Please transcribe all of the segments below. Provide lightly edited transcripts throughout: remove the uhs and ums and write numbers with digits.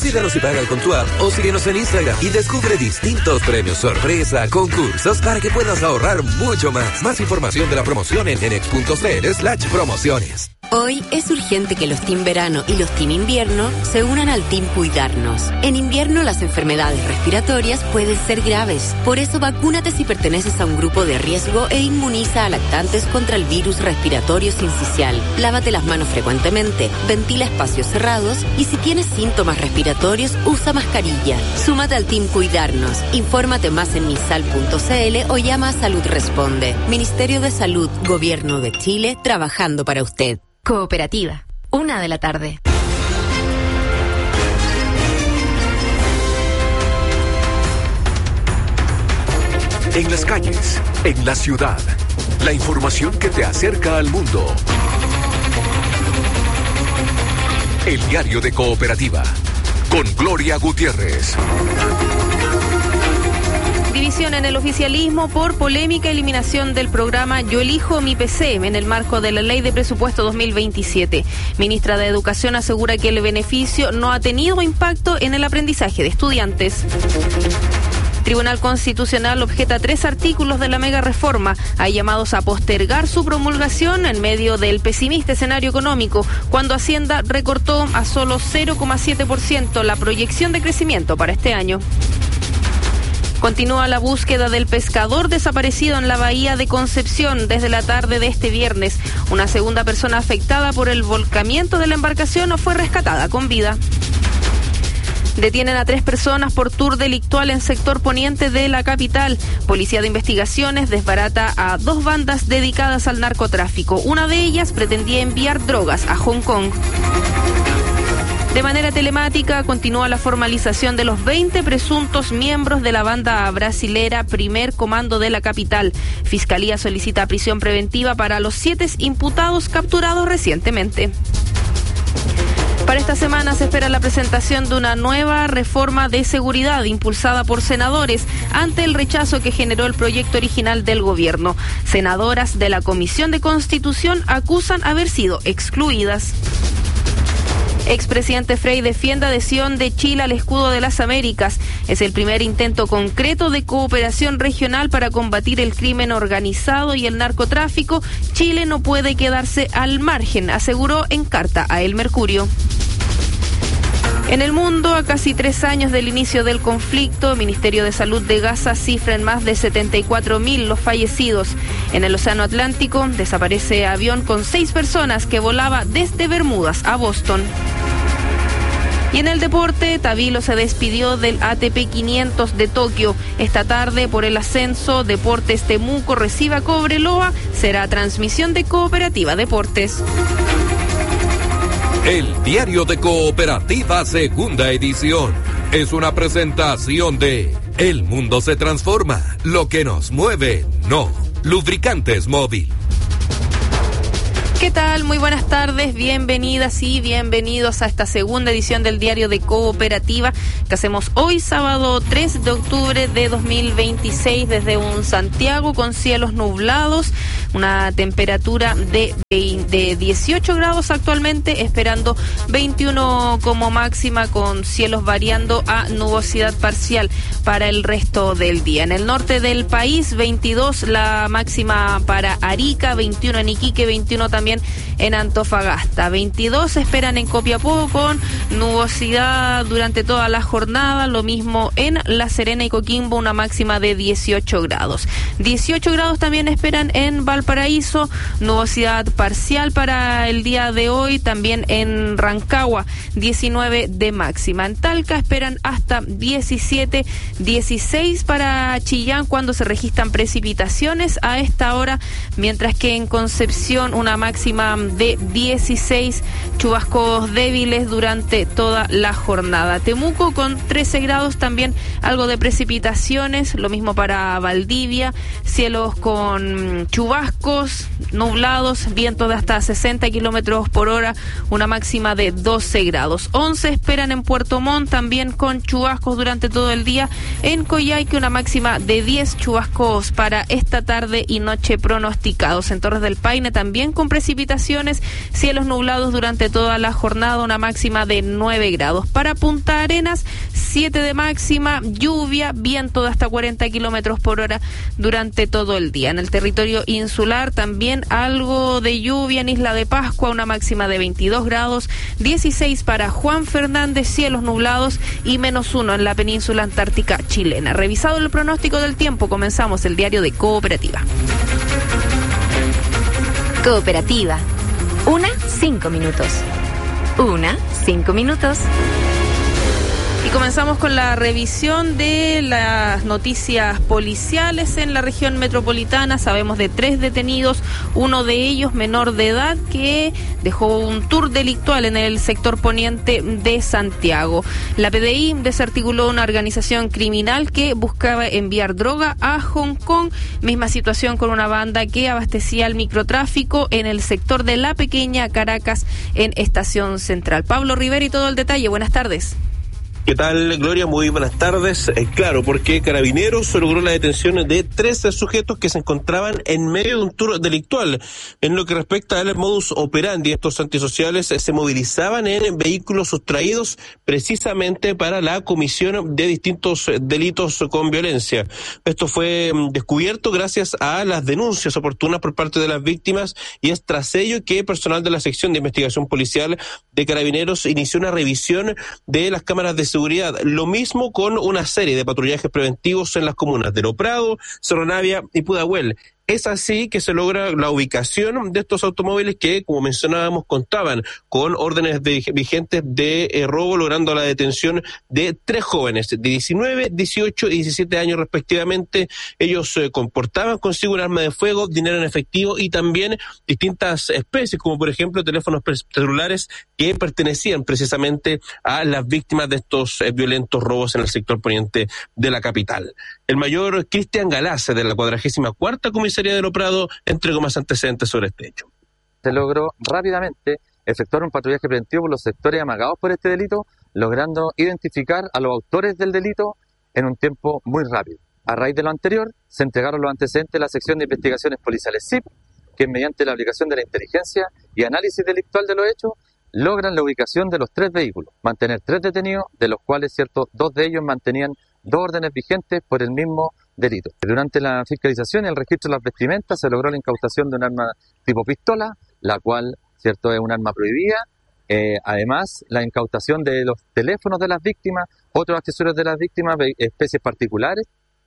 Síguenos y paga con tu app o síguenos en Instagram y descubre distintos premios sorpresa, concursos para que puedas ahorrar mucho más. Más información de la promoción en nenex.cl/promociones. Hoy es urgente que los Team Verano y los Team Invierno se unan al Team Cuidarnos. En invierno las enfermedades respiratorias pueden ser graves. Por eso vacúnate si perteneces a un grupo de riesgo e inmuniza a lactantes contra el virus respiratorio sincicial. Lávate las manos frecuentemente, ventila espacios cerrados y si tienes síntomas respiratorios, usa mascarilla. Súmate al Team Cuidarnos. Infórmate más en misal.cl o llama a Salud Responde. Ministerio de Salud, Gobierno de Chile, trabajando para usted. Cooperativa, 1:00 p.m. En las calles, en la ciudad, la información que te acerca al mundo. El diario de Cooperativa, con Gloria Gutiérrez. División en el oficialismo por polémica eliminación del programa Yo Elijo Mi PC en el marco de la Ley de Presupuesto 2027. Ministra de Educación asegura que el beneficio no ha tenido impacto en el aprendizaje de estudiantes. Tribunal Constitucional objeta 3 artículos de la mega reforma. Hay llamados a postergar su promulgación en medio del pesimista escenario económico, cuando Hacienda recortó a solo 0,7% la proyección de crecimiento para este año. Continúa la búsqueda del pescador desaparecido en la bahía de Concepción desde la tarde de este viernes. Una segunda persona afectada por el volcamiento de la embarcación fue rescatada con vida. Detienen a 3 personas por tour delictual en sector poniente de la capital. Policía de Investigaciones desbarata a 2 bandas dedicadas al narcotráfico. Una de ellas pretendía enviar drogas a Hong Kong. De manera telemática continúa la formalización de los 20 presuntos miembros de la banda brasilera Primer Comando de la capital. Fiscalía solicita prisión preventiva para los 7 imputados capturados recientemente. Para esta semana se espera la presentación de una nueva reforma de seguridad impulsada por senadores ante el rechazo que generó el proyecto original del gobierno. Senadoras de la Comisión de Constitución acusan haber sido excluidas. Expresidente Frei defiende adhesión de Chile al escudo de las Américas. Es el primer intento concreto de cooperación regional para combatir el crimen organizado y el narcotráfico. Chile no puede quedarse al margen, aseguró en carta a El Mercurio. En el mundo, a casi 3 años del inicio del conflicto, el Ministerio de Salud de Gaza cifra en más de 74.000 los fallecidos. En el Océano Atlántico desaparece avión con 6 personas que volaba desde Bermudas a Boston. Y en el deporte, Tabilo se despidió del ATP 500 de Tokio. Esta tarde, por el ascenso, Deportes Temuco recibe a Cobreloa. Será transmisión de Cooperativa Deportes. El diario de Cooperativa, segunda edición. Es una presentación de El mundo se transforma. Lo que nos mueve, no. Lubricantes Móvil. ¿Qué tal? Muy buenas tardes, bienvenidas y bienvenidos a esta segunda edición del Diario de Cooperativa que hacemos hoy, sábado 3 de octubre de 2026, desde un Santiago con cielos nublados, una temperatura de 18 grados actualmente, esperando 21 como máxima, con cielos variando a nubosidad parcial para el resto del día. En el norte del país, 22 la máxima para Arica, 21 en Iquique, 21 también en Antofagasta. 22 se esperan en Copiapó con nubosidad durante toda la jornada, lo mismo en La Serena y Coquimbo, una máxima de 18 grados. 18 grados también esperan en Valparaíso, nubosidad parcial para el día de hoy, también en Rancagua, 19 de máxima. En Talca esperan hasta 17, 16 para Chillán cuando se registran precipitaciones a esta hora, mientras que en Concepción una máxima de 16, chubascos débiles durante toda la jornada. Temuco con 13 grados, también algo de precipitaciones, lo mismo para Valdivia, cielos con chubascos, nublados, vientos de hasta 60 kilómetros por hora, una máxima de 12 grados. 11 esperan en Puerto Montt, también con chubascos durante todo el día. En Coyhaique una máxima de 10, chubascos para esta tarde y noche pronosticados. En Torres del Paine también con precipitaciones precipitaciones, cielos nublados durante toda la jornada, una máxima de 9 grados. Para Punta Arenas, 7 de máxima, lluvia, viento de hasta 40 kilómetros por hora durante todo el día. En el territorio insular también algo de lluvia en Isla de Pascua, una máxima de 22 grados, 16 para Juan Fernández, cielos nublados y -1 en la península antártica chilena. Revisado el pronóstico del tiempo, comenzamos el diario de Cooperativa. Cooperativa. 5 minutos. 5 minutos. Y comenzamos con la revisión de las noticias policiales en la región metropolitana. Sabemos de 3 detenidos, uno de ellos menor de edad que dejó un tour delictual en el sector poniente de Santiago. La PDI desarticuló una organización criminal que buscaba enviar droga a Hong Kong. Misma situación con una banda que abastecía el microtráfico en el sector de La Pequeña Caracas en Estación Central. Pablo Rivera y todo el detalle. Buenas tardes. ¿Qué tal, Gloria? Muy buenas tardes. Claro, porque Carabineros logró la detención de 13 sujetos que se encontraban en medio de un tour delictual. En lo que respecta al modus operandi, estos antisociales se movilizaban en vehículos sustraídos precisamente para la comisión de distintos delitos con violencia. Esto fue descubierto gracias a las denuncias oportunas por parte de las víctimas, y es tras ello que personal de la sección de investigación policial de Carabineros inició una revisión de las cámaras de seguridad. Lo mismo con una serie de patrullajes preventivos en las comunas de Loprado, Cerro Navia y Pudahuel. Es así que se logra la ubicación de estos automóviles que, como mencionábamos, contaban con órdenes vigentes de robo, logrando la detención de 3 jóvenes de 19, 18 y 17 años respectivamente. Ellos portaban consigo un arma de fuego, dinero en efectivo y también distintas especies, como por ejemplo teléfonos celulares que pertenecían precisamente a las víctimas de estos violentos robos en el sector poniente de la capital. El mayor Cristian Galace, de la 44ª Comisaría de Loprado, entregó más antecedentes sobre este hecho. Se logró rápidamente efectuar un patrullaje preventivo por los sectores amagados por este delito, logrando identificar a los autores del delito en un tiempo muy rápido. A raíz de lo anterior, se entregaron los antecedentes de la sección de investigaciones policiales SIP, que mediante la aplicación de la inteligencia y análisis delictual de los hechos, logran la ubicación de los 3 vehículos, mantener 3 detenidos, de los cuales 2 de ellos mantenían 2 órdenes vigentes por el mismo delito. Durante la fiscalización y el registro de las vestimentas se logró la incautación de un arma tipo pistola, la cual es un arma prohibida. Además, la incautación de los teléfonos de las víctimas, otros accesorios de las víctimas, especies particulares.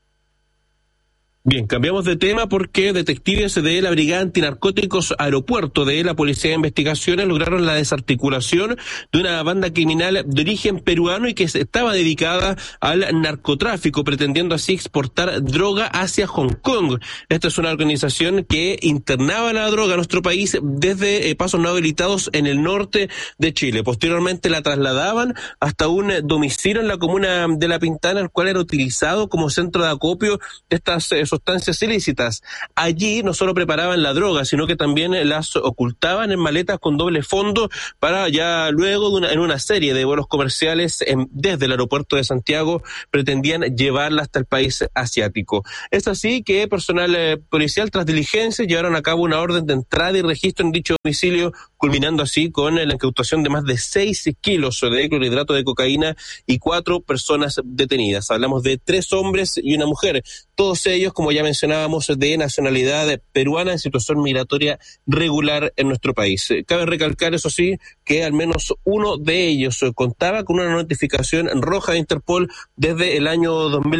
Bien, cambiamos de tema porque detectives de la Brigada Antinarcóticos Aeropuerto de la Policía de Investigaciones lograron la desarticulación de una banda criminal de origen peruano y que estaba dedicada al narcotráfico, pretendiendo así exportar droga hacia Hong Kong. Esta es una organización que internaba la droga a nuestro país desde pasos no habilitados en el norte de Chile. Posteriormente la trasladaban hasta un domicilio en la comuna de La Pintana, el cual era utilizado como centro de acopio de estas sustancias ilícitas. Allí no solo preparaban la droga, sino que también las ocultaban en maletas con doble fondo para ya luego en una serie de vuelos comerciales desde el aeropuerto de Santiago pretendían llevarla hasta el país asiático. Es así que personal policial tras diligencias llevaron a cabo una orden de entrada y registro en dicho domicilio, culminando así con la incautación de más de 6 kilos de clorhidrato de cocaína y 4 personas detenidas. Hablamos de 3 hombres y una mujer, todos ellos, como ya mencionábamos, de nacionalidad peruana en situación migratoria regular en nuestro país. Cabe recalcar, eso sí, que al menos uno de ellos contaba con una notificación roja de Interpol desde el año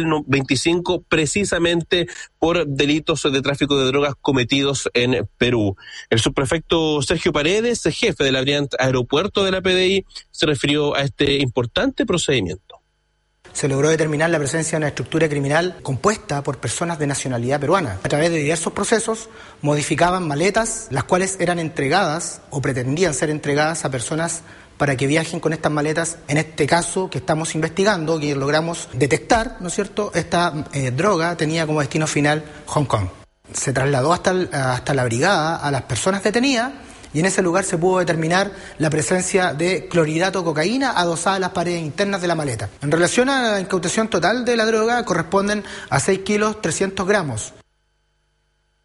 2025, precisamente por delitos de tráfico de drogas cometidos en Perú. El subprefecto Sergio Paredes, jefe de la Brigada Aeropuerto de la PDI, se refirió a este importante procedimiento. Se logró determinar la presencia de una estructura criminal compuesta por personas de nacionalidad peruana. A través de diversos procesos modificaban maletas, las cuales eran entregadas o pretendían ser entregadas a personas para que viajen con estas maletas. En este caso que estamos investigando, que logramos detectar, ¿no es cierto?, esta droga tenía como destino final Hong Kong. Se trasladó hasta la brigada a las personas detenidas, y en ese lugar se pudo determinar la presencia de clorhidrato de cocaína adosada a las paredes internas de la maleta. En relación a la incautación total de la droga, corresponden a 6 kilos 300 gramos.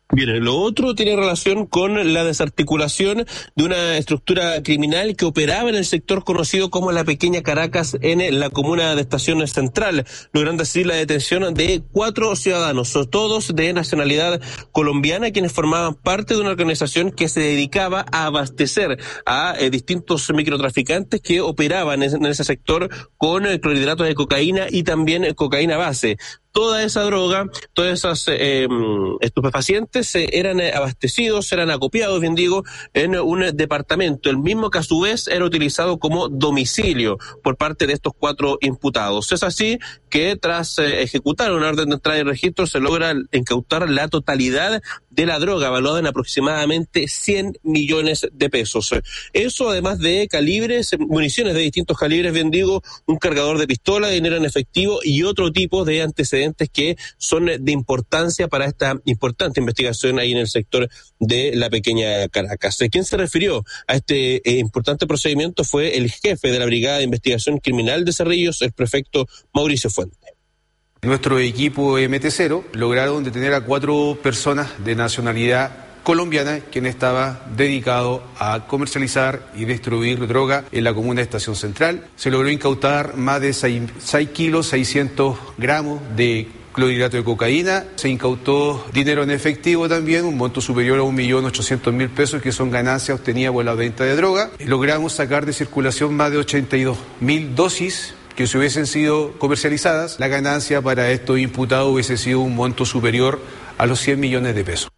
Bien, lo otro tiene relación con la desarticulación de una estructura criminal que operaba en el sector conocido como la Pequeña Caracas en la comuna de Estación Central, logrando así la detención de 4 ciudadanos, todos de nacionalidad colombiana, quienes formaban parte de una organización que se dedicaba a abastecer a distintos microtraficantes que operaban en ese sector con clorhidratos de cocaína y también cocaína base. Toda esa droga, todas esas estupefacientes eran abastecidos, eran acopiados, bien digo, en un departamento, el mismo que a su vez era utilizado como domicilio por parte de estos 4 imputados. Es así que tras ejecutar una orden de entrada y registro se logra incautar la totalidad de la droga, valuada en aproximadamente 100 millones de pesos. Eso además de calibres, municiones de distintos calibres, bien digo, un cargador de pistola, dinero en efectivo y otro tipo de antecedentes que son de importancia para esta importante investigación ahí en el sector de la Pequeña Caracas. Quien se refirió a este importante procedimiento fue el jefe de la Brigada de Investigación Criminal de Cerrillos, el prefecto Mauricio Fuente. Nuestro equipo MT0 lograron detener a 4 personas de nacionalidad colombiana, quien estaba dedicado a comercializar y distribuir droga en la comuna de Estación Central. Se logró incautar más de 6 kilos, 600 gramos de clorhidrato de cocaína. Se incautó dinero en efectivo también, un monto superior a 1.800.000 pesos, que son ganancias obtenidas por la venta de droga. Logramos sacar de circulación más de 82.000 dosis que si hubiesen sido comercializadas. La ganancia para estos imputados hubiese sido un monto superior a los 100 millones de pesos.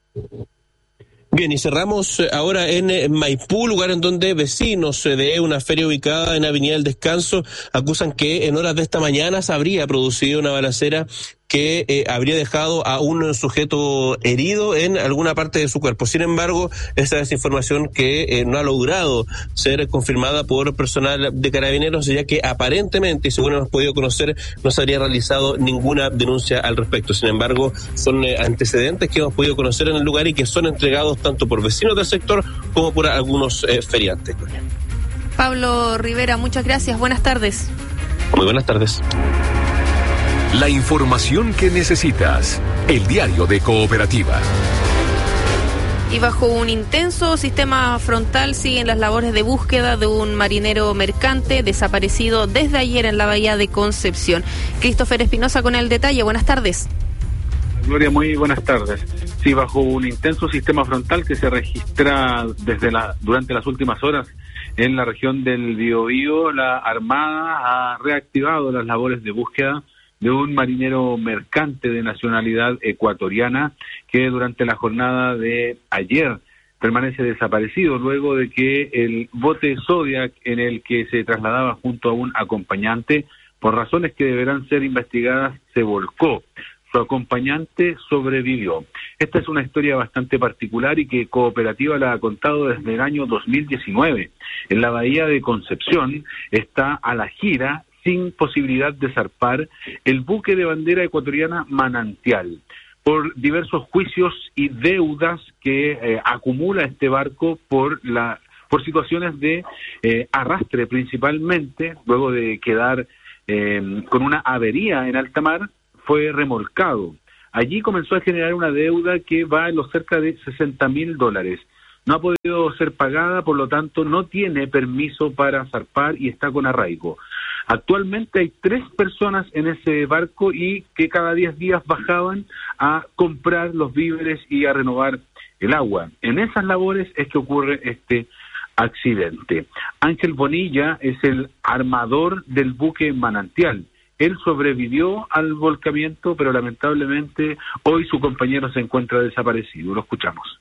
Bien, y cerramos ahora en Maipú, lugar en donde vecinos de una feria ubicada en Avenida del Descanso acusan que en horas de esta mañana se habría producido una balacera que habría dejado a un sujeto herido en alguna parte de su cuerpo. Sin embargo, esta es información que no ha logrado ser confirmada por personal de Carabineros, ya que aparentemente, y según hemos podido conocer, no se habría realizado ninguna denuncia al respecto. Sin embargo, son antecedentes que hemos podido conocer en el lugar y que son entregados tanto por vecinos del sector como por algunos feriantes. Pablo Rivera, muchas gracias. Buenas tardes. Muy buenas tardes. La información que necesitas. El diario de Cooperativa. Y bajo un intenso sistema frontal siguen las labores de búsqueda de un marinero mercante desaparecido desde ayer en la bahía de Concepción. Christopher Espinosa con el detalle. Buenas tardes. Gloria, muy buenas tardes. Sí, bajo un intenso sistema frontal que se registra durante las últimas horas en la región del Biobío, la Armada ha reactivado las labores de búsqueda de un marinero mercante de nacionalidad ecuatoriana que durante la jornada de ayer permanece desaparecido luego de que el bote Zodiac en el que se trasladaba junto a un acompañante, por razones que deberán ser investigadas, se volcó. Su acompañante sobrevivió. Esta es una historia bastante particular y que Cooperativa la ha contado desde el año 2019. En la bahía de Concepción está a la gira, sin posibilidad de zarpar, el buque de bandera ecuatoriana Manantial, por diversos juicios y deudas que acumula este barco por situaciones de arrastre principalmente, luego de quedar con una avería en alta mar, fue remolcado. Allí comenzó a generar una deuda que va en los cerca de $60.000. No ha podido ser pagada, por lo tanto no tiene permiso para zarpar y está con arraigo. Actualmente hay 3 personas en ese barco y que cada 10 días bajaban a comprar los víveres y a renovar el agua. En esas labores es que ocurre este accidente. Ángel Bonilla es el armador del buque Manantial. Él sobrevivió al volcamiento, pero lamentablemente hoy su compañero se encuentra desaparecido. Lo escuchamos.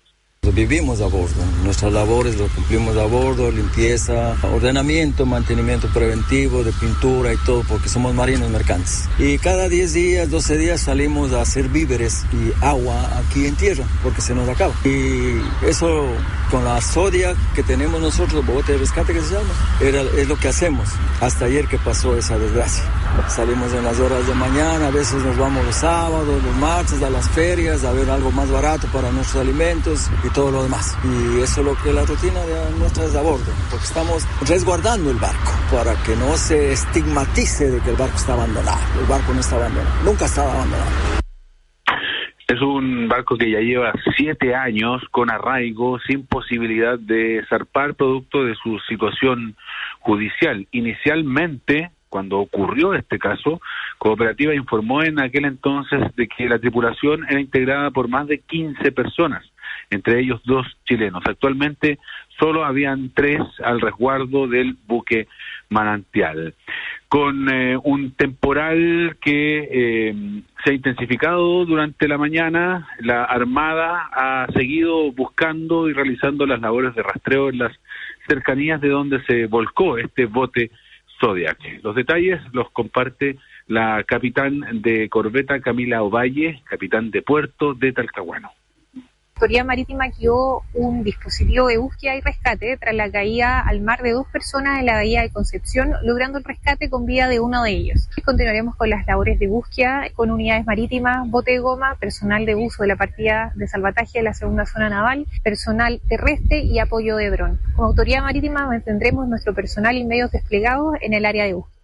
Vivimos a bordo, nuestras labores lo cumplimos a bordo, limpieza, ordenamiento, mantenimiento preventivo de pintura y todo, porque somos marinos mercantes. Y cada 10 días, 12 días salimos a hacer víveres y agua aquí en tierra, porque se nos acaba. Y eso con la Zodiac que tenemos nosotros, bote de rescate que se llama, es lo que hacemos. Hasta ayer que pasó esa desgracia. Salimos en las horas de mañana, a veces nos vamos los sábados, los martes a las ferias a ver algo más barato para nuestros alimentos y todo lo demás. Y eso es lo que la rutina de nuestra es a bordo, porque estamos resguardando el barco para que no se estigmatice de que el barco está abandonado. El barco no está abandonado, nunca estaba abandonado. Es un barco que ya lleva 7 años con arraigo, sin posibilidad de zarpar producto de su situación judicial. Inicialmente, cuando ocurrió este caso, Cooperativa informó en aquel entonces de que la tripulación era integrada por más de 15 personas, entre ellos 2 chilenos. Actualmente solo habían 3 al resguardo del buque Manantial. Con un temporal que se ha intensificado durante la mañana, la Armada ha seguido buscando y realizando las labores de rastreo en las cercanías de donde se volcó este bote Zodiac. Los detalles los comparte la capitán de corbeta Camila Ovalle, capitán de puerto de Talcahuano. La Autoridad Marítima activó un dispositivo de búsqueda y rescate tras la caída al mar de 2 personas en la bahía de Concepción, logrando el rescate con vida de uno de ellos. Continuaremos con las labores de búsqueda con unidades marítimas, bote de goma, personal de uso de la partida de salvataje de la segunda zona naval, personal terrestre y apoyo de dron. Como Autoridad Marítima mantendremos nuestro personal y medios desplegados en el área de búsqueda.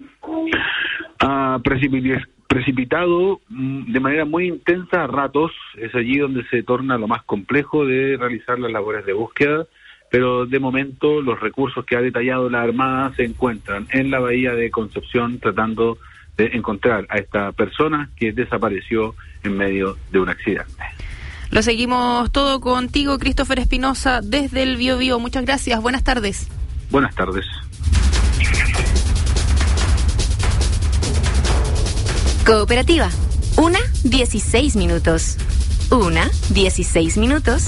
Precipitado de manera muy intensa a ratos, es allí donde se torna lo más complejo de realizar las labores de búsqueda, pero de momento los recursos que ha detallado la Armada se encuentran en la bahía de Concepción tratando de encontrar a esta persona que desapareció en medio de un accidente. Lo seguimos todo contigo, Christopher Espinosa, desde el Biobío. Muchas gracias, buenas tardes. Buenas tardes. Cooperativa. 1:16 minutos. 1:16 minutos.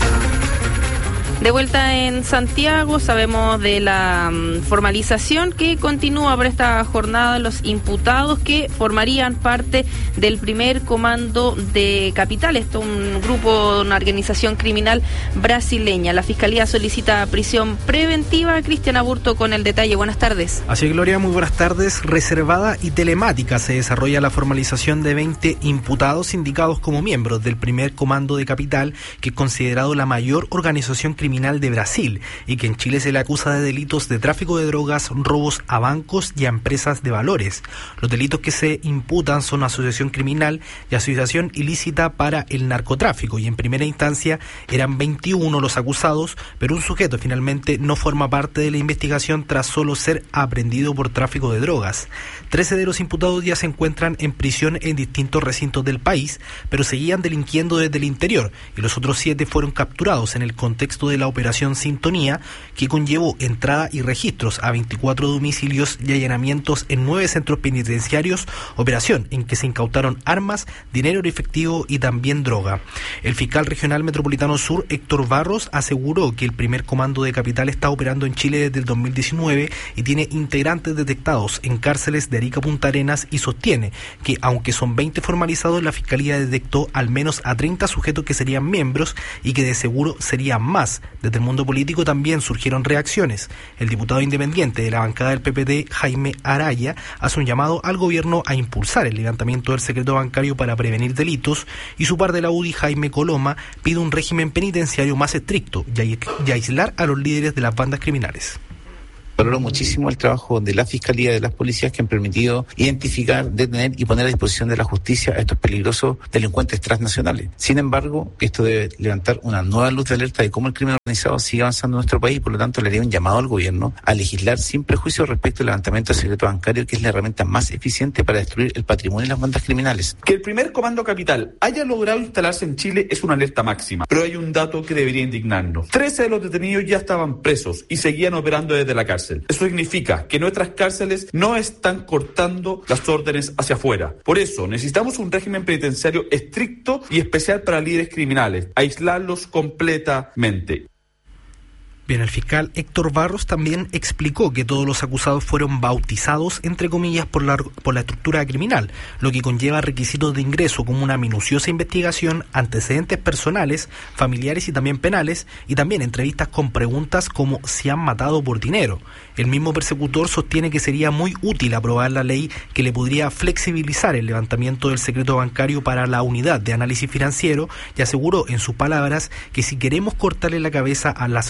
De vuelta en Santiago, sabemos de la formalización que continúa por esta jornada los imputados que formarían parte del primer comando de Capital. Esto es un grupo, una organización criminal brasileña. La Fiscalía solicita prisión preventiva. Cristian Aburto con el detalle. Buenas tardes. Así es, Gloria, muy buenas tardes. Reservada y telemática se desarrolla la formalización de 20 imputados indicados como miembros del primer comando de Capital, que es considerado la mayor organización criminal de Brasil y que en Chile se le acusa de delitos de tráfico de drogas, robos a bancos y a empresas de valores. Los delitos que se imputan son asociación criminal y asociación ilícita para el narcotráfico, y en primera instancia eran 21 los acusados, pero un sujeto finalmente no forma parte de la investigación tras solo ser aprehendido por tráfico de drogas. 13 de los imputados ya se encuentran en prisión en distintos recintos del país, pero seguían delinquiendo desde el interior, y los otros 7 fueron capturados en el contexto de la operación Sintonía, que conllevó entrada y registros a 24 domicilios y allanamientos en 9 centros penitenciarios, operación en que se incautaron armas, dinero en efectivo y también droga. El fiscal regional metropolitano sur, Héctor Barros, aseguró que el primer comando de Capital está operando en Chile desde el 2019 y tiene integrantes detectados en cárceles de Arica, Punta Arenas, y sostiene que aunque son 20 formalizados, la Fiscalía detectó al menos a 30 sujetos que serían miembros y que de seguro serían más. Desde el mundo político también surgieron reacciones. El diputado independiente de la bancada del PPD, Jaime Araya, hace un llamado al gobierno a impulsar el levantamiento del secreto bancario para prevenir delitos, y su par de la UDI, Jaime Coloma, pide un régimen penitenciario más estricto y aislar a los líderes de las bandas criminales. Valoro muchísimo el trabajo de la Fiscalía, de las policías, que han permitido identificar, detener y poner a disposición de la justicia a estos peligrosos delincuentes transnacionales. Sin embargo, esto debe levantar una nueva luz de alerta de cómo el crimen organizado sigue avanzando en nuestro país, y por lo tanto le haría un llamado al gobierno a legislar sin prejuicio respecto al levantamiento del secreto bancario, que es la herramienta más eficiente para destruir el patrimonio de las bandas criminales. Que el primer comando Capital haya logrado instalarse en Chile es una alerta máxima, pero hay un dato que debería indignarnos. 13 de los detenidos ya estaban presos y seguían operando desde la cárcel. Eso significa que nuestras cárceles no están cortando las órdenes hacia afuera. Por eso necesitamos un régimen penitenciario estricto y especial para líderes criminales, aislarlos completamente. Bien, el fiscal Héctor Barros también explicó que todos los acusados fueron bautizados, entre comillas, por la estructura criminal, lo que conlleva requisitos de ingreso como una minuciosa investigación, antecedentes personales, familiares y también penales, y también entrevistas con preguntas como si han matado por dinero. El mismo persecutor sostiene que sería muy útil aprobar la ley que le podría flexibilizar el levantamiento del secreto bancario para la unidad de análisis financiero, y aseguró en sus palabras que si queremos cortarle la cabeza a las organizaciones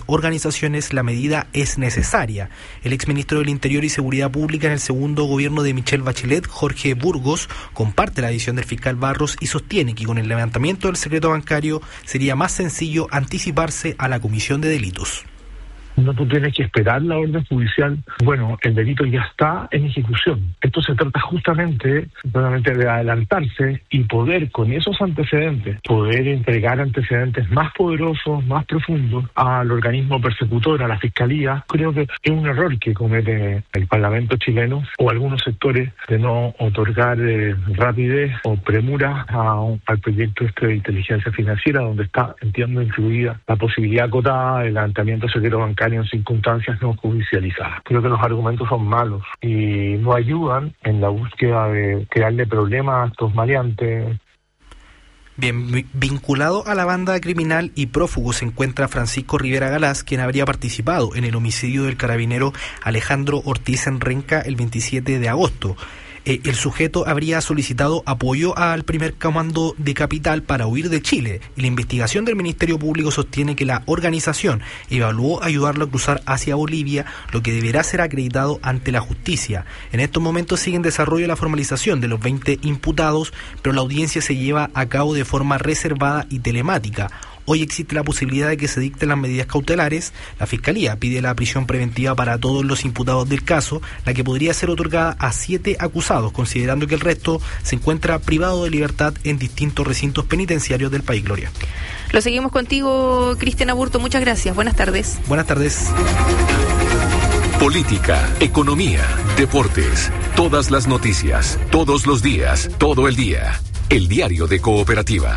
organizaciones, la medida es necesaria. El exministro del Interior y Seguridad Pública en el segundo gobierno de Michelle Bachelet, Jorge Burgos, comparte la visión del fiscal Barros y sostiene que con el levantamiento del secreto bancario sería más sencillo anticiparse a la comisión de delitos. No, tú tienes que esperar la orden judicial. Bueno, el delito ya está en ejecución. Esto se trata justamente de adelantarse y poder, con esos antecedentes, poder entregar antecedentes más poderosos, más profundos al organismo persecutor, a la Fiscalía. Creo que es un error que comete el Parlamento chileno o algunos sectores de no otorgar rapidez o premura al proyecto de inteligencia financiera, donde está, entiendo, incluida la posibilidad acotada del levantamiento secreto bancario en circunstancias no judicializadas. Creo que los argumentos son malos y no ayudan en la búsqueda de crearle problemas a estos maleantes. Bien, vinculado a la banda criminal y prófugo se encuentra Francisco Rivera Galás, quien habría participado en el homicidio del carabinero Alejandro Ortiz en Renca el 27 de agosto. El sujeto habría solicitado apoyo al primer comando de Capital para huir de Chile y la investigación del Ministerio Público sostiene que la organización evaluó ayudarlo a cruzar hacia Bolivia, lo que deberá ser acreditado ante la justicia. En estos momentos sigue en desarrollo la formalización de los 20 imputados, pero la audiencia se lleva a cabo de forma reservada y telemática. Hoy existe la posibilidad de que se dicten las medidas cautelares. La Fiscalía pide la prisión preventiva para todos los imputados del caso, la que podría ser otorgada a 7 acusados, considerando que el resto se encuentra privado de libertad en distintos recintos penitenciarios del país. Gloria. Lo seguimos contigo, Cristian Aburto. Muchas gracias. Buenas tardes. Buenas tardes. Política, economía, deportes, todas las noticias, todos los días, todo el día. El diario de Cooperativa.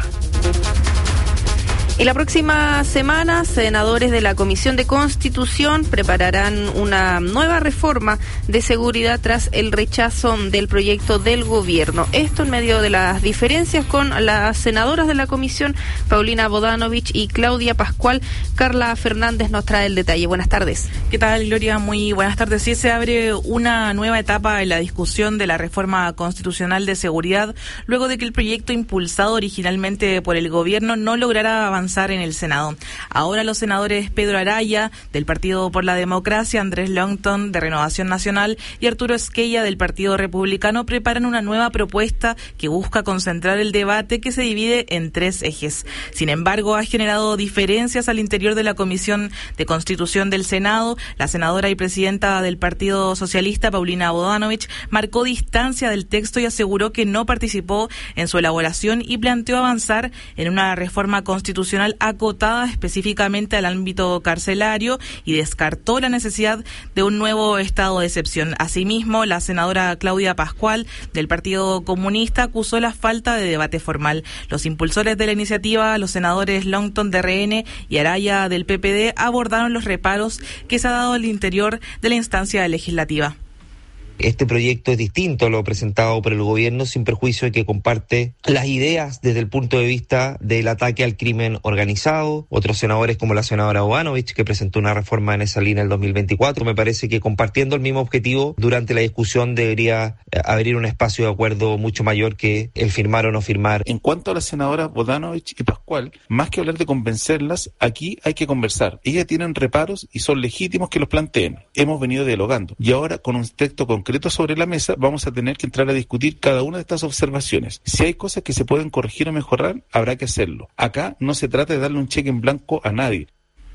Y la próxima semana, senadores de la Comisión de Constitución prepararán una nueva reforma de seguridad tras el rechazo del proyecto del gobierno. Esto en medio de las diferencias con las senadoras de la comisión, Paulina Bodanovich y Claudia Pascual. Carla Fernández nos trae el detalle. Buenas tardes. ¿Qué tal, Gloria? Muy buenas tardes. Sí, se abre una nueva etapa en la discusión de la reforma constitucional de seguridad, luego de que el proyecto impulsado originalmente por el gobierno no lograra avanzar en el Senado. Ahora los senadores Pedro Araya, del Partido por la Democracia, Andrés Longton, de Renovación Nacional, y Arturo Esquella, del Partido Republicano, preparan una nueva propuesta que busca concentrar el debate, que se divide en 3 ejes. Sin embargo, ha generado diferencias al interior de la Comisión de Constitución del Senado. La senadora y presidenta del Partido Socialista, Paulina Bodanovich, marcó distancia del texto y aseguró que no participó en su elaboración y planteó avanzar en una reforma constitucional acotada específicamente al ámbito carcelario y descartó la necesidad de un nuevo estado de excepción. Asimismo, la senadora Claudia Pascual, del Partido Comunista, acusó la falta de debate formal. Los impulsores de la iniciativa, los senadores Longton de RN y Araya del PPD, abordaron los reparos que se ha dado al interior de la instancia legislativa. Este proyecto es distinto a lo presentado por el gobierno, sin perjuicio de que comparte las ideas desde el punto de vista del ataque al crimen organizado. Otros senadores, como la senadora Bodanovich, que presentó una reforma en esa línea en el 2024, me parece que compartiendo el mismo objetivo, durante la discusión debería abrir un espacio de acuerdo mucho mayor que el firmar o no firmar. En cuanto a las senadoras Bodanovich y Pascual, más que hablar de convencerlas, aquí hay que conversar. Ellas tienen reparos y son legítimos que los planteen. Hemos venido dialogando y ahora, con un texto concreto sobre la mesa, vamos a tener que entrar a discutir cada una de estas observaciones. Si hay cosas que se pueden corregir o mejorar, habrá que hacerlo. Acá no se trata de darle un cheque en blanco a nadie.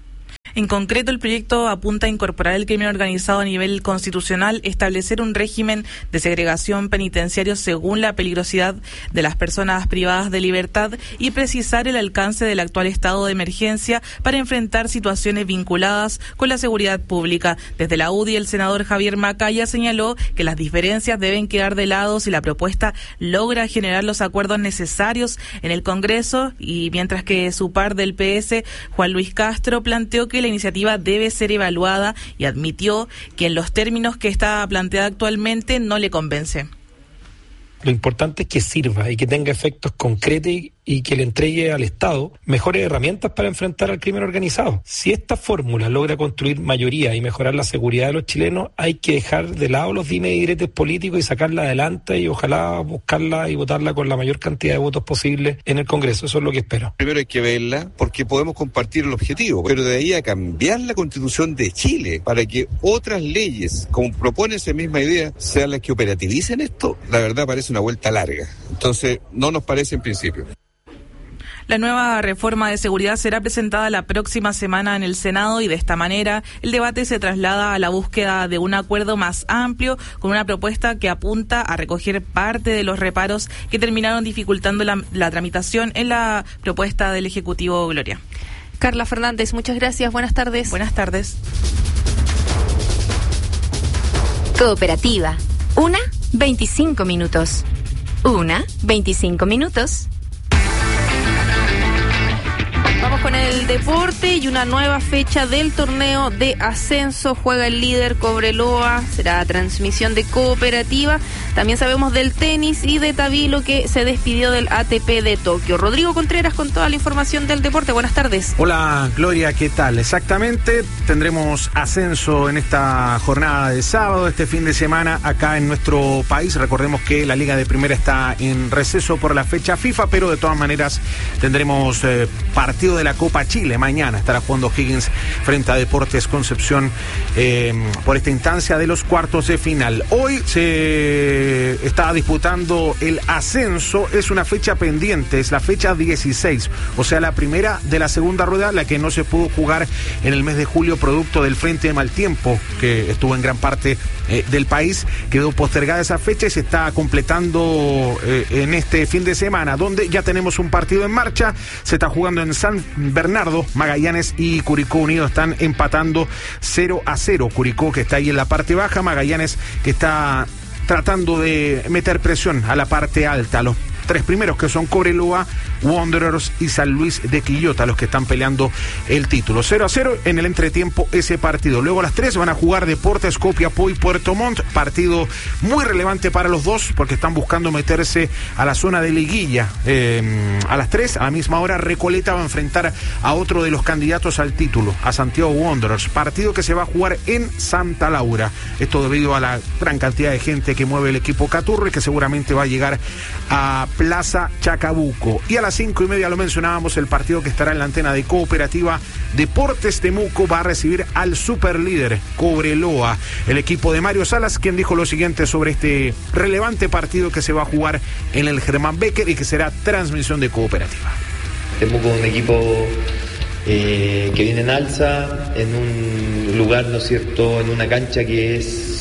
En concreto, el proyecto apunta a incorporar el crimen organizado a nivel constitucional, establecer un régimen de segregación penitenciario según la peligrosidad de las personas privadas de libertad y precisar el alcance del actual estado de emergencia para enfrentar situaciones vinculadas con la seguridad pública. Desde la UDI, el senador Javier Macaya señaló que las diferencias deben quedar de lado si la propuesta logra generar los acuerdos necesarios en el Congreso, y mientras que su par del PS, Juan Luis Castro, planteó que la iniciativa debe ser evaluada y admitió que en los términos que está planteada actualmente no le convence. Lo importante es que sirva y que tenga efectos concretos y que le entregue al Estado mejores herramientas para enfrentar al crimen organizado. Si esta fórmula logra construir mayoría y mejorar la seguridad de los chilenos, hay que dejar de lado los dimes y diretes políticos y sacarla adelante y ojalá buscarla y votarla con la mayor cantidad de votos posible en el Congreso. Eso es lo que espero. Primero hay que verla porque podemos compartir el objetivo, pero de ahí a cambiar la Constitución de Chile para que otras leyes, como propone esa misma idea, sean las que operativicen esto, la verdad parece una vuelta larga. Entonces, no nos parece en principio. La nueva reforma de seguridad será presentada la próxima semana en el Senado y de esta manera el debate se traslada a la búsqueda de un acuerdo más amplio con una propuesta que apunta a recoger parte de los reparos que terminaron dificultando la tramitación en la propuesta del Ejecutivo. Gloria. Carla Fernández, muchas gracias. Buenas tardes. Buenas tardes. Cooperativa. 1:25 minutos. 1:25 minutos. Vamos con el deporte y una nueva fecha del torneo de ascenso. Juega el líder Cobreloa, será transmisión de Cooperativa. También sabemos del tenis y de Tabilo, que se despidió del ATP de Tokio. Rodrigo Contreras con toda la información del deporte. Buenas tardes. Hola Gloria, ¿qué tal? Exactamente, tendremos ascenso en esta jornada de sábado, este fin de semana acá en nuestro país. Recordemos que la Liga de Primera está en receso por la fecha FIFA, pero de todas maneras tendremos partido de la Copa Chile. Mañana estará jugando Higgins frente a Deportes Concepción por esta instancia de los cuartos de final. Hoy se está disputando el ascenso, es una fecha pendiente, es la fecha 16, o sea la primera de la segunda rueda, la que no se pudo jugar en el mes de julio producto del frente de mal tiempo que estuvo en gran parte del país. Quedó postergada esa fecha y se está completando en este fin de semana, donde ya tenemos un partido en marcha. Se está jugando en San Bernardo. Magallanes y Curicó Unido están empatando 0-0. Curicó, que está ahí en la parte baja, Magallanes, que está tratando de meter presión a la parte alta. Los tres primeros, que son Cobreloa, Wanderers y San Luis de Quillota, los que están peleando el título. 0-0 en el entretiempo ese partido. Luego a las 3 van a jugar Deportes Copiapó y Puerto Montt, partido muy relevante para los dos porque están buscando meterse a la zona de liguilla. A las 3, a la misma hora, Recoleta va a enfrentar a otro de los candidatos al título, a Santiago Wanderers, partido que se va a jugar en Santa Laura. Esto debido a la gran cantidad de gente que mueve el equipo Caturro y que seguramente va a llegar a Plaza Chacabuco. Y a las 5:30, lo mencionábamos, el partido que estará en la antena de Cooperativa. Deportes Temuco va a recibir al superlíder Cobreloa, el equipo de Mario Salas, quien dijo lo siguiente sobre este relevante partido que se va a jugar en el Germán Becker y que será transmisión de Cooperativa. Temuco es un equipo que viene en alza, en un lugar, ¿no es cierto?, en una cancha que es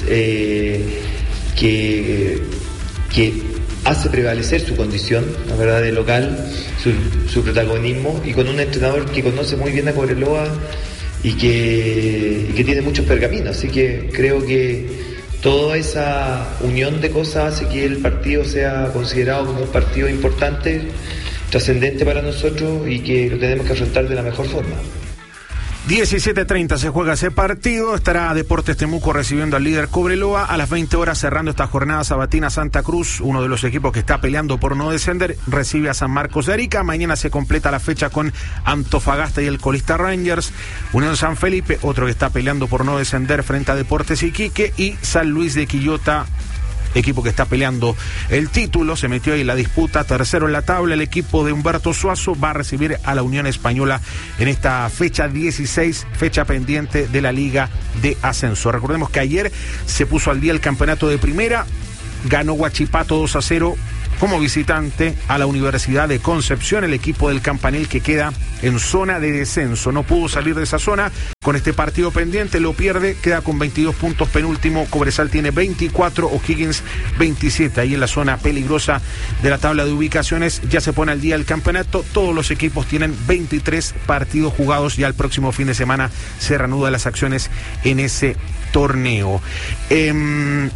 que hace prevalecer su condición, la verdad, de local, su protagonismo, y con un entrenador que conoce muy bien a Cobreloa y que tiene muchos pergaminos. Así que creo que toda esa unión de cosas hace que el partido sea considerado como un partido importante, trascendente para nosotros y que lo tenemos que afrontar de la mejor forma. 17:30 se juega ese partido. Estará Deportes Temuco recibiendo al líder Cobreloa. A las 20 horas, cerrando esta jornada sabatina, Santa Cruz, uno de los equipos que está peleando por no descender, recibe a San Marcos de Arica. Mañana se completa la fecha con Antofagasta y el colista Rangers. Unión San Felipe, otro que está peleando por no descender, frente a Deportes Iquique. Y San Luis de Quillota, equipo que está peleando el título, se metió ahí en la disputa, tercero en la tabla. El equipo de Humberto Suazo va a recibir a la Unión Española en esta fecha 16, fecha pendiente de la Liga de Ascenso. Recordemos que ayer se puso al día el campeonato de primera, ganó Huachipato 2-0 como visitante a la Universidad de Concepción, el equipo del Campanil, que queda en zona de descenso. No pudo salir de esa zona con este partido pendiente, lo pierde, queda con 22 puntos penúltimo. Cobresal tiene 24, O'Higgins 27. Ahí en la zona peligrosa de la tabla de ubicaciones ya se pone al día el campeonato. Todos los equipos tienen 23 partidos jugados. Ya el próximo fin de semana se reanudan las acciones en ese torneo.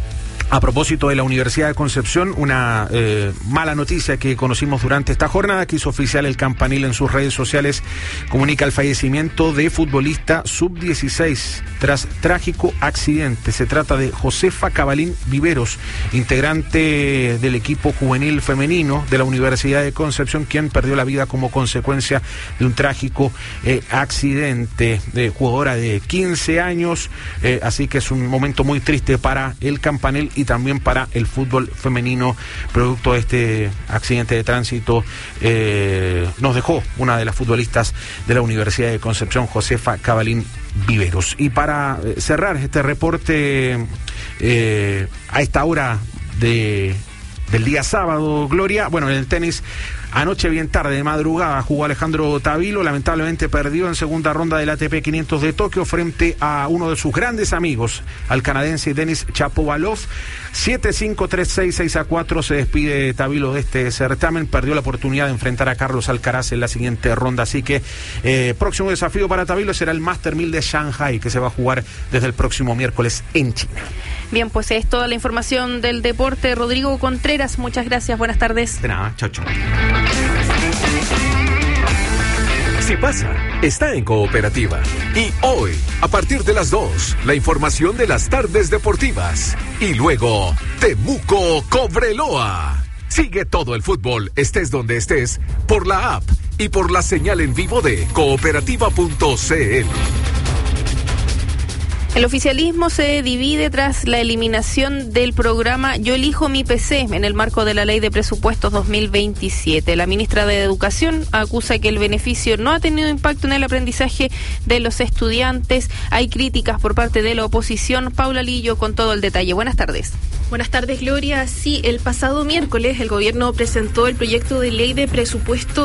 A propósito de la Universidad de Concepción, una mala noticia que conocimos durante esta jornada que hizo oficial el Campanil en sus redes sociales, comunica el fallecimiento de futbolista sub-16 tras trágico accidente. Se trata de Josefa Cabalín Viveros, integrante del equipo juvenil femenino de la Universidad de Concepción, quien perdió la vida como consecuencia de un trágico accidente. Jugadora de 15 años, así que es un momento muy triste para el Campanil y también para el fútbol femenino. Producto de este accidente de tránsito nos dejó una de las futbolistas de la Universidad de Concepción, Josefa Cabalín Viveros. Y para cerrar este reporte a esta hora del día sábado, Gloria, bueno, en el tenis, anoche bien tarde, de madrugada, jugó Alejandro Tavilo, lamentablemente perdió en segunda ronda del ATP 500 de Tokio frente a uno de sus grandes amigos, al canadiense Denis Shapovalov. 7-5, 3-6, 6-4, se despide Tavilo de este certamen, perdió la oportunidad de enfrentar a Carlos Alcaraz en la siguiente ronda, así que próximo desafío para Tavilo será el Master 1000 de Shanghai, que se va a jugar desde el próximo miércoles en China. Bien, pues es toda la información del deporte. Rodrigo Contreras, muchas gracias, buenas tardes. De nada, chao, chao. Si pasa, está en Cooperativa. Y hoy, a partir de las 2, la información de las tardes deportivas. Y luego, Temuco Cobreloa. Sigue todo el fútbol, estés donde estés, por la app y por la señal en vivo de cooperativa.cl. El oficialismo se divide tras la eliminación del programa Yo elijo mi PC en el marco de la Ley de Presupuestos 2027. La ministra de Educación acusa que el beneficio no ha tenido impacto en el aprendizaje de los estudiantes. Hay críticas por parte de la oposición. Paula Lillo con todo el detalle. Buenas tardes. Buenas tardes, Gloria. Sí, el pasado miércoles el gobierno presentó el proyecto de Ley de Presupuesto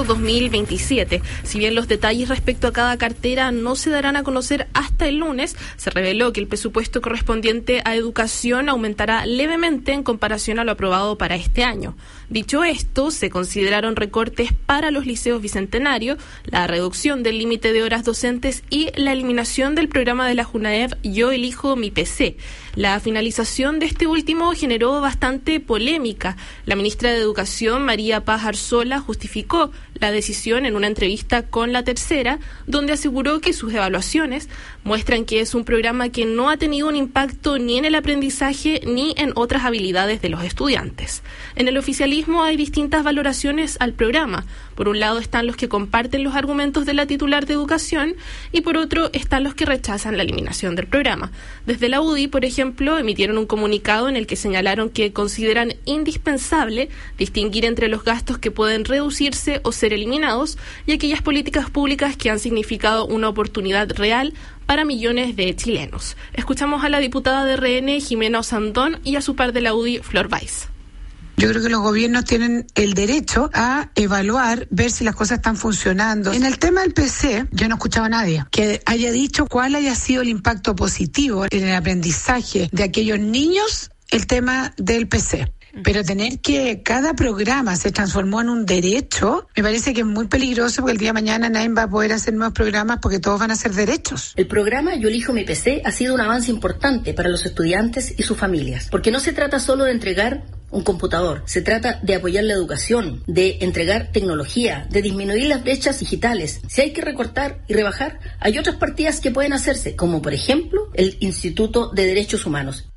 2027. Si bien los detalles respecto a cada cartera no se darán a conocer hasta el lunes, se reveló que el presupuesto correspondiente a educación aumentará levemente en comparación a lo aprobado para este año. Dicho esto, se consideraron recortes para los liceos bicentenarios, la reducción del límite de horas docentes y la eliminación del programa de la JUNAEV Yo elijo mi PC. La finalización de este último generó bastante polémica. La ministra de Educación, María Paz Arzola, justificó la decisión en una entrevista con La Tercera, donde aseguró que sus evaluaciones muestran que es un programa que no ha tenido un impacto ni en el aprendizaje ni en otras habilidades de los estudiantes. En el oficialismo hay distintas valoraciones al programa. Por un lado están los que comparten los argumentos de la titular de Educación y por otro están los que rechazan la eliminación del programa. Desde la UDI, por ejemplo, emitieron un comunicado en el que señalaron que consideran indispensable distinguir entre los gastos que pueden reducirse o ser eliminados y aquellas políticas públicas que han significado una oportunidad real para millones de chilenos. Escuchamos a la diputada de RN, Jimena Osandón, y a su par de la UDI, Flor Weiss. Yo creo que los gobiernos tienen el derecho a evaluar, ver si las cosas están funcionando. En el tema del PC, yo no escuchaba a nadie que haya dicho cuál haya sido el impacto positivo en el aprendizaje de aquellos niños, el tema del PC. Pero tener que cada programa se transformó en un derecho, me parece que es muy peligroso porque el día de mañana nadie va a poder hacer nuevos programas porque todos van a ser derechos. El programa Yo elijo mi PC ha sido un avance importante para los estudiantes y sus familias, porque no se trata solo de entregar un computador, se trata de apoyar la educación, de entregar tecnología, de disminuir las brechas digitales. Si hay que recortar y rebajar, hay otras partidas que pueden hacerse, como por ejemplo el Instituto de Derechos Humanos.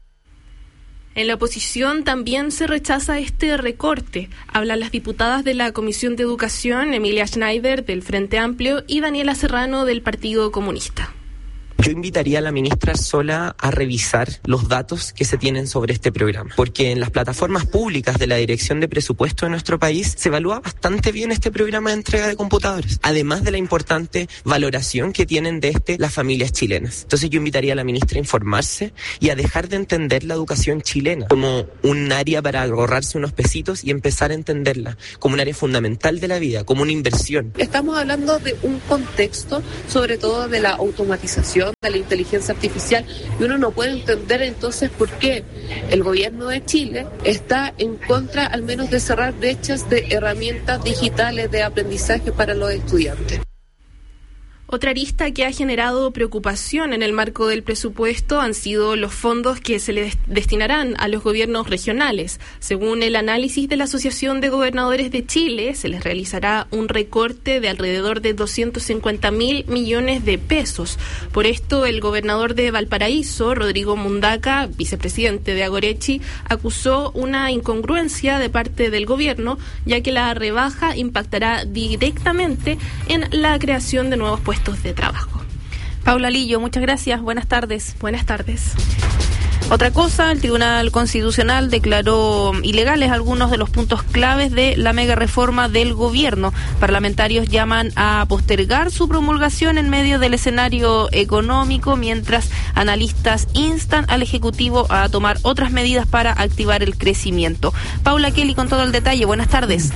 En la oposición también se rechaza este recorte. Hablan las diputadas de la Comisión de Educación, Emilia Schneider, del Frente Amplio, y Daniela Serrano, del Partido Comunista. Yo invitaría a la ministra Arzola a revisar los datos que se tienen sobre este programa, porque en las plataformas públicas de la Dirección de Presupuesto de nuestro país se evalúa bastante bien este programa de entrega de computadores, además de la importante valoración que tienen de las familias chilenas. Entonces yo invitaría a la ministra a informarse y a dejar de entender la educación chilena como un área para ahorrarse unos pesitos y empezar a entenderla como un área fundamental de la vida, como una inversión. Estamos hablando de un contexto, sobre todo de la automatización, de la inteligencia artificial, y uno no puede entender entonces por qué el gobierno de Chile está en contra al menos de cerrar brechas de herramientas digitales de aprendizaje para los estudiantes. Otra arista que ha generado preocupación en el marco del presupuesto han sido los fondos que se le destinarán a los gobiernos regionales. Según el análisis de la Asociación de Gobernadores de Chile, se les realizará un recorte de alrededor de 250.000 millones de pesos. Por esto, el gobernador de Valparaíso, Rodrigo Mundaca, vicepresidente de Agorechi, acusó una incongruencia de parte del gobierno, ya que la rebaja impactará directamente en la creación de nuevos puestos de trabajo. Paula Lillo, muchas gracias. Buenas tardes. Buenas tardes. Otra cosa, el Tribunal Constitucional declaró ilegales algunos de los puntos claves de la mega reforma del gobierno. Parlamentarios llaman a postergar su promulgación en medio del escenario económico, mientras analistas instan al Ejecutivo a tomar otras medidas para activar el crecimiento. Paula Kelly con todo el detalle. Buenas tardes.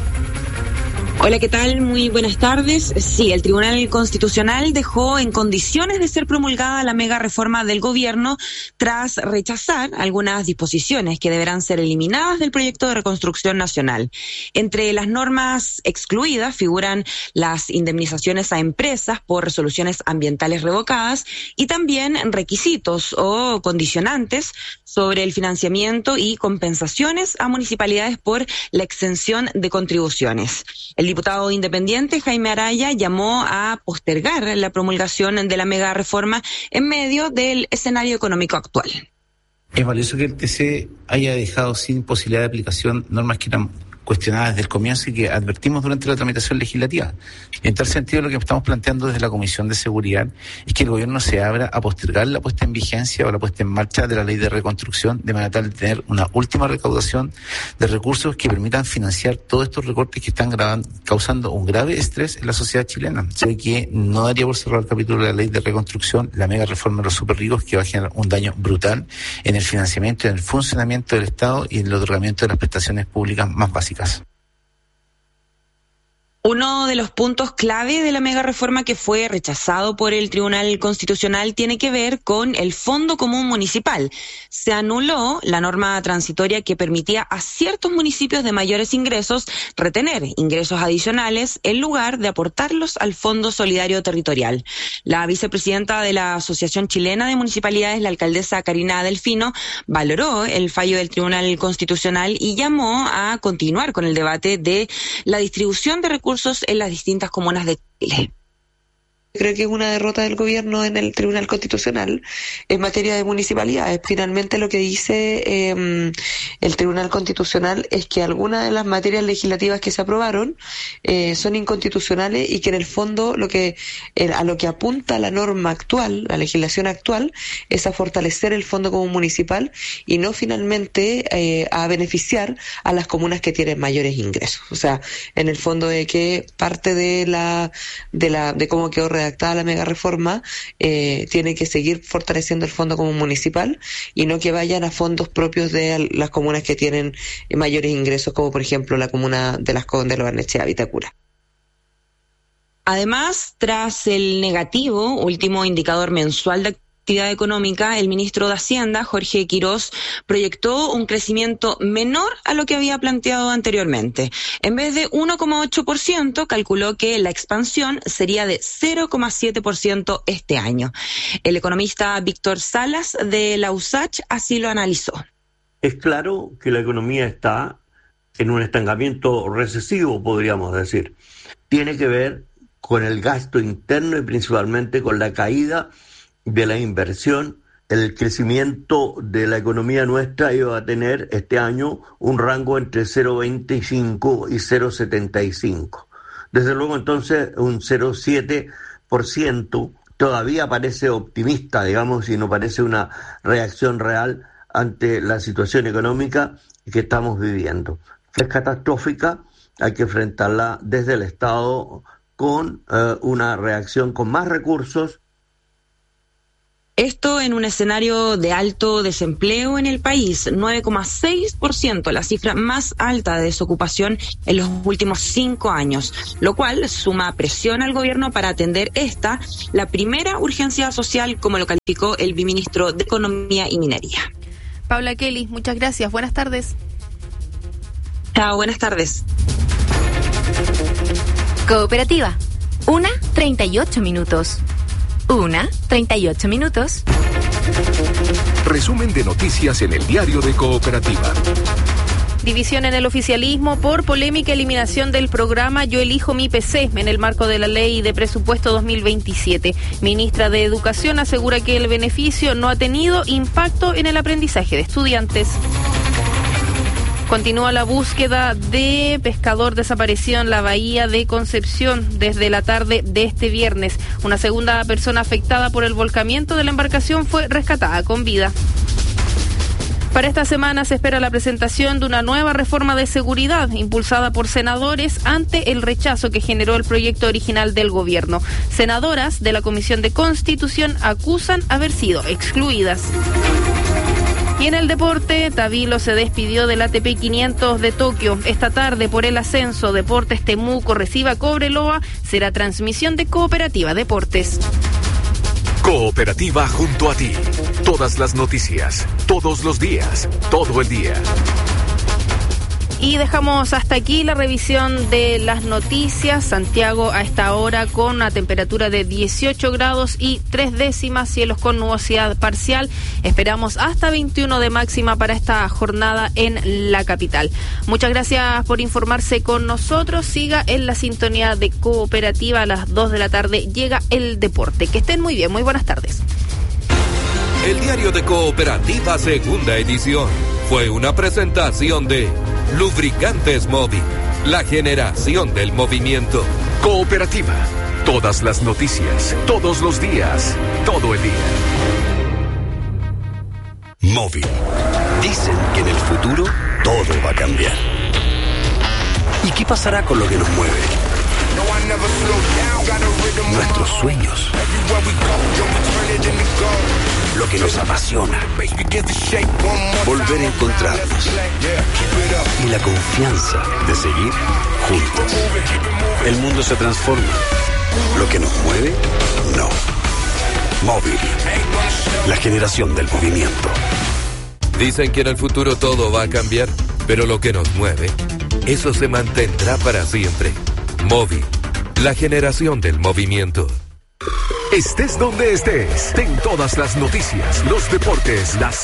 Hola, ¿qué tal? Muy buenas tardes. Sí, el Tribunal Constitucional dejó en condiciones de ser promulgada la mega reforma del gobierno tras rechazar algunas disposiciones que deberán ser eliminadas del proyecto de reconstrucción nacional. Entre las normas excluidas figuran las indemnizaciones a empresas por resoluciones ambientales revocadas y también requisitos o condicionantes sobre el financiamiento y compensaciones a municipalidades por la exención de contribuciones. El diputado independiente Jaime Araya llamó a postergar la promulgación de la mega reforma en medio del escenario económico actual. Es valioso que el TC haya dejado sin posibilidad de aplicación normas que eran cuestionadas desde el comienzo y que advertimos durante la tramitación legislativa. En tal sentido, lo que estamos planteando desde la Comisión de Seguridad es que el gobierno se abra a postergar la puesta en vigencia o la puesta en marcha de la ley de reconstrucción, de manera tal de tener una última recaudación de recursos que permitan financiar todos estos recortes que están causando un grave estrés en la sociedad chilena. Sé que no daría por cerrar el capítulo de la ley de reconstrucción, la mega reforma de los superricos, que va a generar un daño brutal en el financiamiento y en el funcionamiento del Estado y en el otorgamiento de las prestaciones públicas más básicas. Uno de los puntos clave de la mega reforma que fue rechazado por el Tribunal Constitucional tiene que ver con el Fondo Común Municipal. Se anuló la norma transitoria que permitía a ciertos municipios de mayores ingresos retener ingresos adicionales en lugar de aportarlos al Fondo Solidario Territorial. La vicepresidenta de la Asociación Chilena de Municipalidades, la alcaldesa Karina Delfino, valoró el fallo del Tribunal Constitucional y llamó a continuar con el debate de la distribución de recursos en las distintas comunas de Chile. Creo que es una derrota del gobierno en el Tribunal Constitucional en materia de municipalidades. Finalmente lo que dice el Tribunal Constitucional es que algunas de las materias legislativas que se aprobaron son inconstitucionales y que en el fondo a lo que apunta la norma actual, la legislación actual, es a fortalecer el Fondo Común Municipal y no finalmente a beneficiar a las comunas que tienen mayores ingresos. O sea, en el fondo de que parte de cómo quedó redactada la mega reforma tiene que seguir fortaleciendo el Fondo Común Municipal y no que vayan a fondos propios de las comunas que tienen mayores ingresos, como por ejemplo la comuna de Las Condes, Lo Barnechea, Vitacura. Además, tras el negativo último indicador mensual de actividad económica, el ministro de Hacienda, Jorge Quirós, proyectó un crecimiento menor a lo que había planteado anteriormente. En vez de 1,8%, calculó que la expansión sería de 0,7% este año. El economista Víctor Salas de la USACH así lo analizó. Es claro que la economía está en un estancamiento recesivo, podríamos decir. Tiene que ver con el gasto interno y principalmente con la caída de la inversión. El crecimiento de la economía nuestra iba a tener este año un rango entre 0,25 y 0,75. Desde luego entonces un 0,7% todavía parece optimista, digamos, y no parece una reacción real ante la situación económica que estamos viviendo. Es catastrófica, hay que enfrentarla desde el Estado con una reacción con más recursos. Esto en un escenario de alto desempleo en el país, 9,6%, la cifra más alta de desocupación en los últimos 5 años, lo cual suma presión al gobierno para atender la primera urgencia social, como lo calificó el viceministro de Economía y Minería. Paula Kelly, muchas gracias. Buenas tardes. Chao, buenas tardes. Cooperativa. 1:38 minutos. 1:38 minutos. Resumen de noticias en el diario de Cooperativa. División en el oficialismo por polémica eliminación del programa Yo elijo mi PC en el marco de la ley de presupuesto 2027. Ministra de Educación asegura que el beneficio no ha tenido impacto en el aprendizaje de estudiantes. Continúa la búsqueda de pescador desaparecido en la bahía de Concepción desde la tarde de este viernes. Una segunda persona afectada por el volcamiento de la embarcación fue rescatada con vida. Para esta semana se espera la presentación de una nueva reforma de seguridad impulsada por senadores ante el rechazo que generó el proyecto original del gobierno. Senadoras de la Comisión de Constitución acusan haber sido excluidas. Y en el deporte, Tabilo se despidió del ATP 500 de Tokio. Esta tarde, por el ascenso, Deportes Temuco recibe a Cobreloa. Será transmisión de Cooperativa Deportes. Cooperativa junto a ti. Todas las noticias, todos los días, todo el día. Y dejamos hasta aquí la revisión de las noticias. Santiago a esta hora con una temperatura de 18 grados y 3 décimas, cielos con nubosidad parcial. Esperamos hasta 21 de máxima para esta jornada en la capital. Muchas gracias por informarse con nosotros. Siga en la sintonía de Cooperativa. A las 2 de la tarde llega el deporte. Que estén muy bien, muy buenas tardes. El diario de Cooperativa, segunda edición, fue una presentación de Lubricantes Móvil, la generación del movimiento. Cooperativa, todas las noticias, todos los días, todo el día. Móvil. Dicen que en el futuro todo va a cambiar. ¿Y qué pasará con lo que nos mueve? Nuestros sueños. Lo que nos apasiona. Volver a encontrarnos. Y la confianza de seguir juntos. El mundo se transforma. Lo que nos mueve, no. Móvil. La generación del movimiento. Dicen que en el futuro todo va a cambiar, pero lo que nos mueve, eso se mantendrá para siempre. Móvil. La generación del movimiento. Estés donde estés, ten todas las noticias, los deportes, las